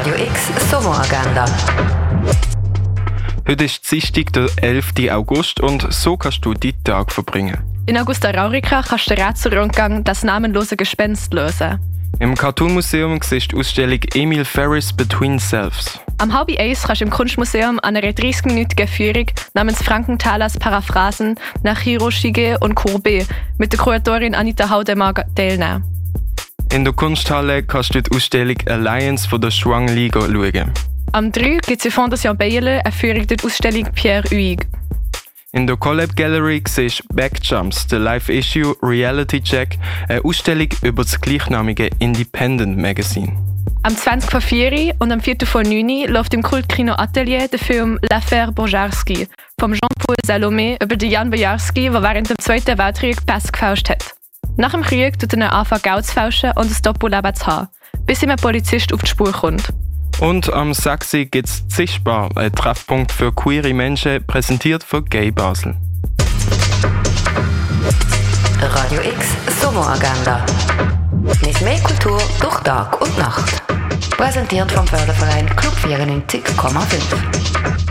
Radio X Sommeragenda. Heute ist Dienstag, der 11. August und so kannst du die Tag verbringen. In Augusta Raurica kannst du den Rätselrundgang «Das namenlose Gespenst» lösen. Im Cartoon Museum siehst du die Ausstellung Emil Ferris Between Selves. Am 12:30 kannst du im Kunstmuseum an einer 30-minütigen Führung namens Frankenthalers Paraphrasen nach Hiroshige und Courbet mit der Kuratorin Anita Haudemar teilnehmen. In der Kunsthalle kannst du die Ausstellung Alliance von der Schwang Liga schauen. Am 3 gibt es in Fondation Bayerle eine Führung durch die Ausstellung Pierre Huyghe. In der Collab Gallery siehst du Backjumps, der Live-Issue Reality Check, eine Ausstellung über das gleichnamige Independent Magazine. Am 20:04 und am 8:09 läuft im Kultkino Atelier der Film L'Affaire Bojarski von Jean-Paul Salomé über den Jan Bojarski, der während dem Zweiten Weltkrieg Pässe gefälscht hat. Nach dem Krieg tut er anfangen, Geld zu fälschen und ein Doppelleben zu haben, bis ihm ein Polizist auf die Spur kommt. Und am Saxi gibt es Zischbar, ein Treffpunkt für queere Menschen, präsentiert von Gay Basel. Radio X Sommeragenda. Nicht mehr Kultur durch Tag und Nacht. Präsentiert vom Förderverein Club 94,5.